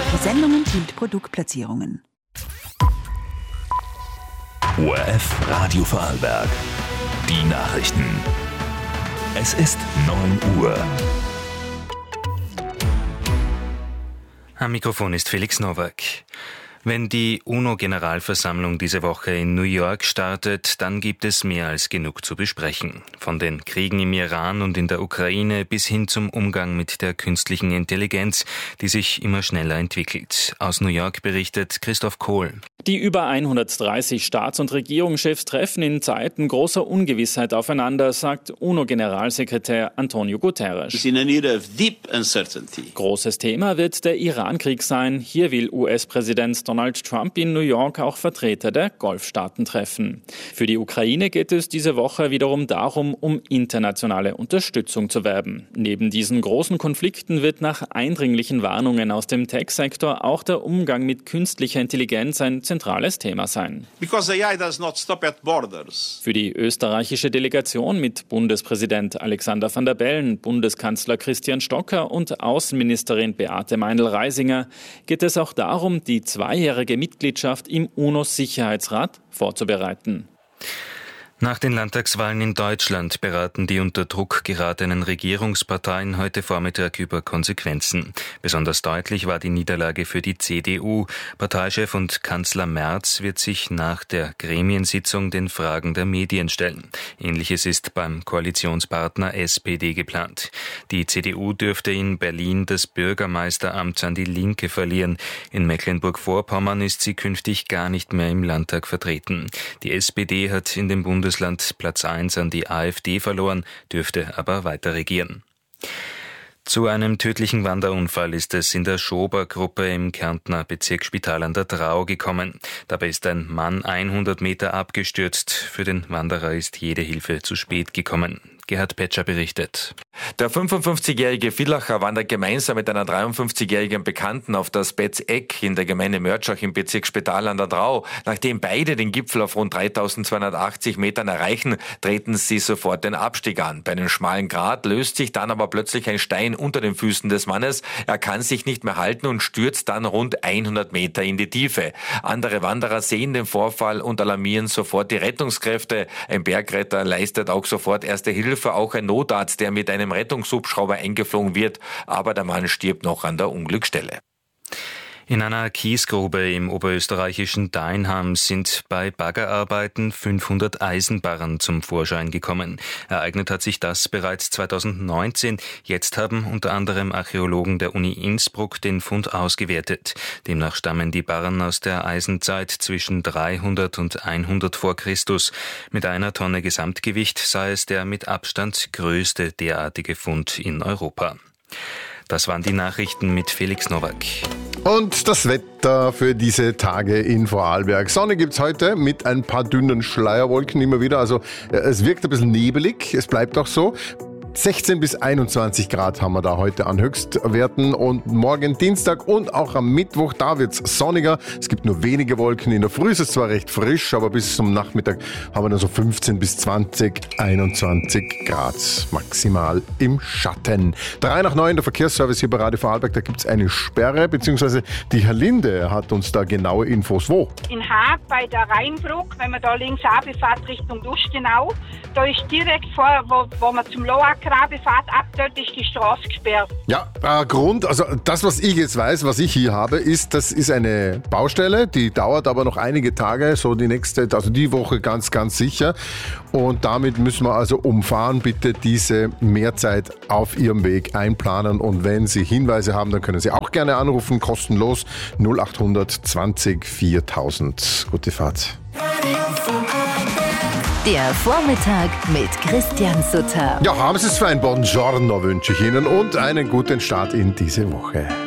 Die Sendung enthielt Produktplatzierungen. ORF Radio Vorarlberg. Die Nachrichten. Es ist 9 Uhr. Am Mikrofon ist Felix Nowak. Wenn die UNO-Generalversammlung diese Woche in New York startet, dann gibt es mehr als genug zu besprechen. Von den Kriegen im Iran und in der Ukraine bis hin zum Umgang mit der künstlichen Intelligenz, die sich immer schneller entwickelt. Aus New York berichtet Christoph Kohl. Die über 130 Staats- und Regierungschefs treffen in Zeiten großer Ungewissheit aufeinander, sagt UNO-Generalsekretär Antonio Guterres. Großes Thema wird der Iran-Krieg sein. Hier will US-Präsident Donald Trump in New York auch Vertreter der Golfstaaten treffen. Für die Ukraine geht es diese Woche wiederum darum, um internationale Unterstützung zu werben. Neben diesen großen Konflikten wird nach eindringlichen Warnungen aus dem Tech-Sektor auch der Umgang mit künstlicher Intelligenz ein zentrales Thema sein. Für die österreichische Delegation mit Bundespräsident Alexander Van der Bellen, Bundeskanzler Christian Stocker und Außenministerin Beate Meindl-Reisinger geht es auch darum, die zweijährige Mitgliedschaft im UNO-Sicherheitsrat vorzubereiten. Nach den Landtagswahlen in Deutschland beraten die unter Druck geratenen Regierungsparteien heute Vormittag über Konsequenzen. Besonders deutlich war die Niederlage für die CDU. Parteichef und Kanzler Merz wird sich nach der Gremiensitzung den Fragen der Medien stellen. Ähnliches ist beim Koalitionspartner SPD geplant. Die CDU dürfte in Berlin das Bürgermeisteramt an die Linke verlieren. In Mecklenburg-Vorpommern ist sie künftig gar nicht mehr im Landtag vertreten. Die SPD hat in dem Bundesland Platz 1 an die AfD verloren, dürfte aber weiter regieren. Zu einem tödlichen Wanderunfall ist es in der Schober-Gruppe im Kärntner Bezirksspital an der Drau gekommen. Dabei ist ein Mann 100 Meter abgestürzt. Für den Wanderer ist jede Hilfe zu spät gekommen. Gerhard Petscher berichtet. Der 55-jährige Villacher wandert gemeinsam mit einer 53-jährigen Bekannten auf das Betzeck in der Gemeinde Mörtschach im Bezirk Spital an der Drau. Nachdem beide den Gipfel auf rund 3280 Metern erreichen, treten sie sofort den Abstieg an. Bei einem schmalen Grat löst sich dann aber plötzlich ein Stein unter den Füßen des Mannes. Er kann sich nicht mehr halten und stürzt dann rund 100 Meter in die Tiefe. Andere Wanderer sehen den Vorfall und alarmieren sofort die Rettungskräfte. Ein Bergretter leistet auch sofort erste Hilfe. Auch ein Notarzt, der mit einem Rettungshubschrauber eingeflogen wird, aber der Mann stirbt noch an der Unglücksstelle. In einer Kiesgrube im oberösterreichischen Deinham sind bei Baggerarbeiten 500 Eisenbarren zum Vorschein gekommen. Ereignet hat sich das bereits 2019. Jetzt haben unter anderem Archäologen der Uni Innsbruck den Fund ausgewertet. Demnach stammen die Barren aus der Eisenzeit zwischen 300 und 100 vor Christus. Mit 1 Tonne Gesamtgewicht sei es der mit Abstand größte derartige Fund in Europa. Das waren die Nachrichten mit Felix Nowak. Und das Wetter für diese Tage in Vorarlberg. Sonne gibt's heute mit ein paar dünnen Schleierwolken immer wieder. Also es wirkt ein bisschen nebelig, es bleibt auch so. 16 bis 21 Grad haben wir da heute an Höchstwerten und morgen Dienstag und auch am Mittwoch, da wird's sonniger. Es gibt nur wenige Wolken. In der Früh ist es zwar recht frisch, aber bis zum Nachmittag haben wir dann so 15 bis 20, 21 Grad maximal im Schatten. 3 nach 9, der Verkehrsservice hier bei Radio Vorarlberg, da gibt's eine Sperre, beziehungsweise die Herr Linde hat uns da genaue Infos. Wo? In Haag bei der Rheinbrücke, wenn man da links runterfährt Richtung Lustenau, da ist direkt vor, wo man zum Loak Grabefahrt ab, dort ist die Straße gesperrt. Ja, Grund, also das, was ich jetzt weiß, was ich hier habe, ist, das ist eine Baustelle, die dauert aber noch einige Tage, so die nächste, also die Woche ganz, ganz sicher. Und damit müssen wir also umfahren. Bitte diese Mehrzeit auf Ihrem Weg einplanen. Und wenn Sie Hinweise haben, dann können Sie auch gerne anrufen, kostenlos 0800 20 4000. Gute Fahrt. Der Vormittag mit Christian Sutter. Ja, haben Sie es für ein Buongiorno, wünsche ich Ihnen und einen guten Start in diese Woche.